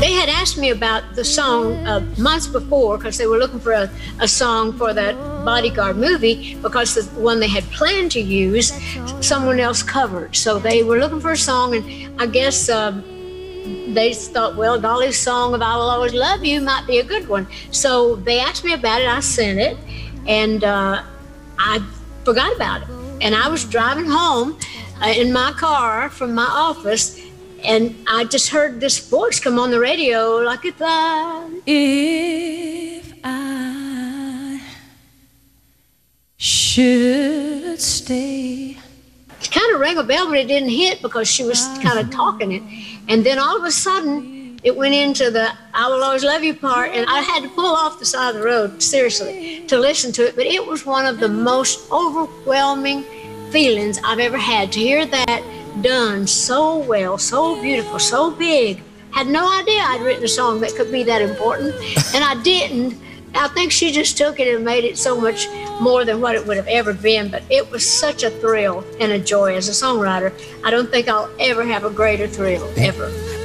They had asked me about the song months before because they were looking for a song for that Bodyguard movie because the one they had planned to use, someone else covered. So they were looking for a song, and I guess they thought, well, Dolly's song of I Will Always Love You might be a good one. So they asked me about it. I sent it, and I forgot about it. And I was driving home in my car from my office, and I just heard this voice come on the radio, like if I should stay. It kind of rang a bell, but it didn't hit because she was kind of talking it. And then all of a sudden, it went into the I Will Always Love You part, and I had to pull off the side of the road, seriously, to listen to it. But it was one of the most overwhelming feelings I've ever had, to hear that done so well, so beautiful, so big. Had no idea I'd written a song that could be that important, and I didn't. I think she just took it and made it so much more than what it would have ever been, but it was such a thrill and a joy as a songwriter. I don't think I'll ever have a greater thrill, ever.